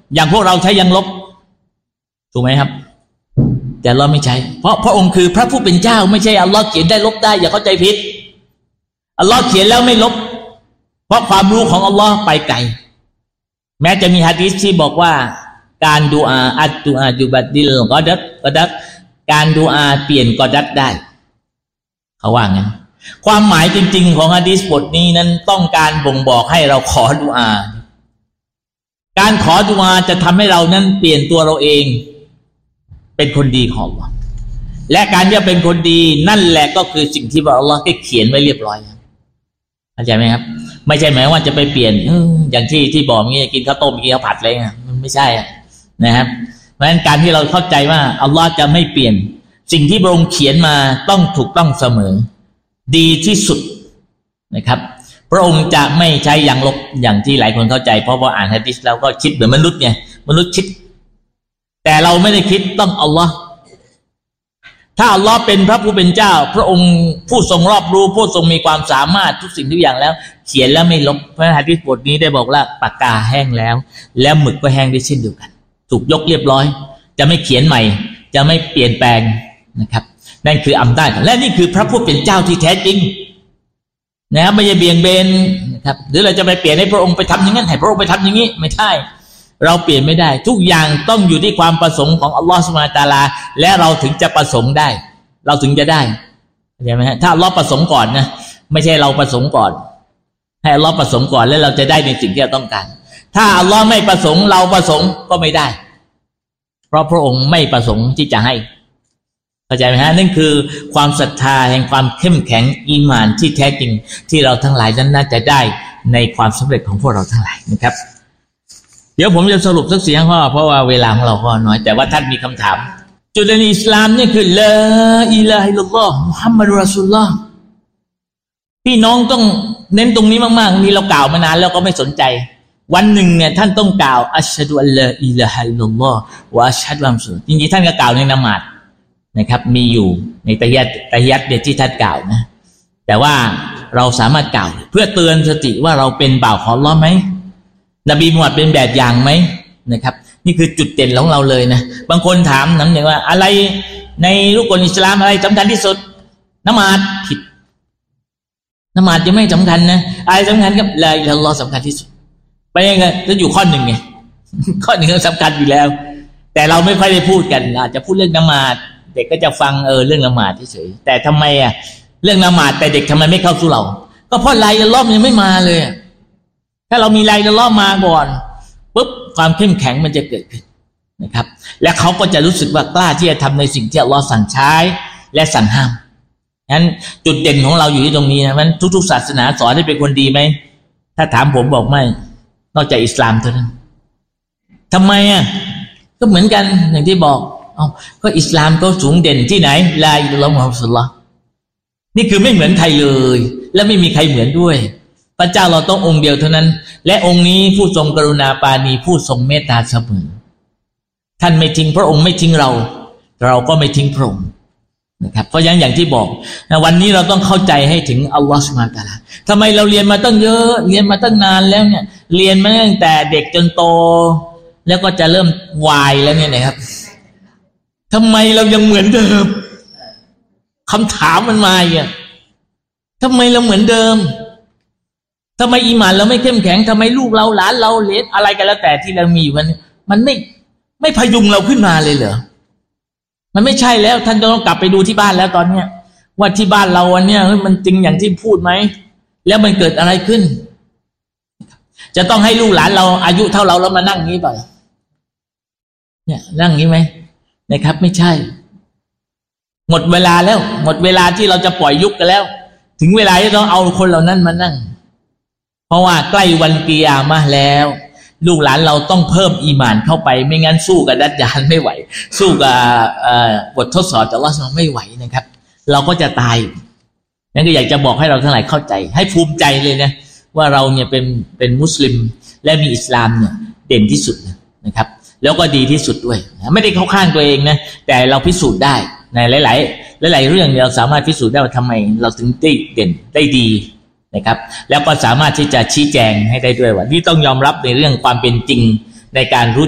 อย่างพวกเราใช้ยังลบถูกไหมครับแต่อัลเลาะห์ไม่ใช้เพราะพระองค์คือพระผู้เป็นเจ้าไม่ใช่อัลเลาะห์เขียนได้ลบได้อย่าเข้าใจผิดอัลเลาะห์เขียนแล้วไม่ลบเพราะความรู้ของอัลเลาะห์ไปไกลแม้จะมีหะดีษที่บอกว่าการดุอาอัดดุอายุบัดดิลกอดัดการดุอาเปลี่ยนกอดัดได้เขาว่างั้นความหมายจริงๆของหะดีษบทนี้นั้นต้องการบ่งบอกให้เราขอดุอาการขอดุอาจะทำให้เรานั้นเปลี่ยนตัวเราเองเป็นคนดีของอัลเลาะห์และการที่จะเป็นคนดีนั่นแหละก็คือสิ่งที่อัลเลาะห์ได้เขียนไว้เรียบร้อยเข้าใจไหมครับไม่ใช่หมายว่าจะไปเปลี่ยนอย่างที่บอกงี้กินข้าวต้มกินข้าวผัดอะไรมันไม่ใช่นะครับเพราะฉะนั้นการที่เราเข้าใจว่าอัลเลาะห์จะไม่เปลี่ยนสิ่งที่พระองค์เขียนมาต้องถูกต้องเสมอดีที่สุดนะครับพระองค์จะไม่ใช้อย่างลบอย่างที่หลายคนเข้าใจเพราะว่าอ่านหะดีษแล้วก็คิดเหมือนมนุษย์ไงมนุษย์คิดแต่เราไม่ได้คิดต้องอัลเลาะห์ถ้าอัลเลาะห์เป็นพระผู้เป็นเจ้าพระองค์ผู้ทรงรอบรู้ผู้ทรงมีความสามารถทุกสิ่งทุกอย่างแล้วเขียนแล้วไม่ลบเพราะหะดีษบทนี้ได้บอกว่าปากกาแห้งแล้วหมึกก็แห้งได้เช่นเดียวกันถูกยกเรียบร้อยจะไม่เขียนใหม่จะไม่เปลี่ยนแปลงนะครับนั่นคืออำนาจและนี่คือพระผู้เป็นเจ้าที่แท้จริงนะครับไม่ใช่เบี่ยงเบนนะครับหรือเราจะไปเปลี่ยนให้พระองค์ไปทำอย่างนั้นให้พระองค์ไปทำอย่างนี้ไม่ใช่เราเปลี่ยนไม่ได้ทุกอย่างต้องอยู่ที่ความประสงค์ของอัลลอฮฺซุบฮานะฮูวะตะอาลาและเราถึงจะประสงค์ได้เราถึงจะได้เข้าใจไหมฮะถ้าอัลลอฮฺประสงค์ก่อนนะไม่ใช่เราประสงค์ก่อนให้อัลลอฮฺประสงค์ก่อนแล้วเราจะได้ในสิ่งที่เราต้องการถ้าอัลลอฮฺไม่ประสงค์เราประสงค์ก็ไม่ได้เพราะพระองค์ไม่ประสงค์ที่จะให้เข้าใจไหมฮะนั่นคือความศรัทธาแห่งความเข้มแข็งอีหม่านที่แท้จริงที่เราทั้งหลายนั้นน่าจะได้ในความสำเร็จของพวกเราทั้งหลายนะครับเดี๋ยวผมจะสรุปสักเสียงเพราะว่าเวลาของเราก็น้อยแต่ว่าท่านมีคำถามจุดในอิสลามนี่คือลาอิลาฮะอิลลัลลอฮ์มุฮัมมัดุรอซูลุลลอฮ์พี่น้องต้องเน้นตรงนี้มากๆนี่เรากล่าวมานานแล้วก็ไม่สนใจวันหนึ่งเนี่ยท่านต้องกล่าวอัชฮะดุอัลลาอิลาฮะอิลลัลลอฮ์วะอัชฮะดุอันนะมุฮัมมัดจริงๆท่านก็กล่าวในละหมาดนะครับมีอยู่ในตะฮิยัตเนี่ยที่ท่านกล่าวนะแต่ว่าเราสามารถกล่าวเพื่อเตือนสติว่าเราเป็นบ่าวของอัลเลาะห์ไหมนบีมุฮัมมัดเป็นแบบอย่างไหมนะครับนี่คือจุดเด่นของเราเลยนะบางคนถามน้ำหนึ่งว่าอะไรในรุกลอิสลามอะไรสำคัญที่สุดละหมาดผิดละหมาดจะไม่สำคัญนะอะไรสำคัญครับลาอิลาฮะอิลลัลลอฮ์สำคัญที่สุดไปยังไงจะอยู่ข้อหนึ่งไงข้อหนึ่งสำคัญอยู่แล้วแต่เราไม่ค่อยได้พูดกันอาจจะพูดเรื่องละหมาดเด็กก็จะฟังเรื่องละหมาดเฉยแต่ทำไมเรื่องละหมาดแต่เด็กทำไมไม่เข้าสู่เราก็เพราะลาอิลาฮะอิลลัลลอฮ์มันยังไม่มาเลยถ้าเรามีลาอิลาฮะอิลลัลลอฮ์มาก่อนปุ๊บความเข้มแข็งมันจะเกิดขึ้นนะครับและเขาก็จะรู้สึกว่ากล้าที่จะทำในสิ่งที่อัลเลาะห์สั่งใช้และสั่งห้ามงั้นจุดเด่นของเราอยู่ที่ตรงนี้นะมันทุกๆศาสนาสอนให้เป็นคนดีไหมถ้าถามผมบอกไม่นอกจากอิสลามเท่านั้นทำไมก็เหมือนกันอย่างที่บอกก็อิสลามก็สูงเด่นที่ไหนลาอิลาฮะมุฮัมมัดศ็อลลัลลอฮุนี่คือไม่เหมือนใครเลยและไม่มีใครเหมือนด้วยพระเจ้าเราต้ององค์เดียวเท่านั้นและองค์นี้ผู้ทรงกรุณาปราณีผู้ทรงเมตตาเสมอท่านไม่ทิ้งพระองค์ไม่ทิ้งเราเราก็ไม่ทิ้งพระองค์นะครับเพราะฉะนั้นอย่างที่บอกวันนี้เราต้องเข้าใจให้ถึงอัลลอฮฺซุบฮานะฮูวะตะอาลาทำไมเราเรียนมาตั้งเยอะเรียนมาตั้งนานแล้วเนี่ยเรียนมาตั้งแต่เด็กจนโตแล้วก็จะเริ่มวายแล้วเนี่ยนะครับทำไมเรายังเหมือนเดิมคำถามมันมาทำไมเราเหมือนเดิมทำไมอีหม่านเราไม่เข้มแข็งทำไมลูกเราหลานเราเลสอะไรกันแล้วแต่ที่เรามีมันไม่พยุงเราขึ้นมาเลยเหรอมันไม่ใช่แล้วท่านต้องกลับไปดูที่บ้านแล้วตอนเนี้ยว่าที่บ้านเราวันเนี้ยมันจริงอย่างที่พูดไหมแล้วมันเกิดอะไรขึ้นจะต้องให้ลูกหลานเราอายุเท่าเราแล้วมานั่งงี้เปล่าเนี่ยนั่งงี้ไหมนะครับไม่ใช่หมดเวลาแล้วหมดเวลาที่เราจะปล่อยยุคกันแล้วถึงเวลาที่ต้องเอาคนเหล่านั้นมานั่งเพราะว่าใกล้วันกิยามะห์แล้วลูกหลานเราต้องเพิ่มอีหม่านเข้าไปไม่งั้นสู้กับดัจญาลไม่ไหวสู้กับบททดสอบจากอัลเลาะห์ไม่ไหวนะครับเราก็จะตายนั่นก็อยากจะบอกให้เราทั้งหลายเข้าใจให้ภูมิใจเลยนะว่าเราเนี่ยเป็นมุสลิมและมีอิสลามเนี่ยเด่นที่สุดนะครับแล้วก็ดีที่สุดด้วยไม่ได้เข้าข้างตัวเองนะแต่เราพิสูจน์ได้ในหลายเรื่องเราสามารถพิสูจน์ได้ว่าทำไมเราถึงได้เด่นได้ดีนะครับแล้วก็สามารถที่จะชี้แจงให้ได้ด้วยว่านี่ต้องยอมรับในเรื่องความเป็นจริงในการรู้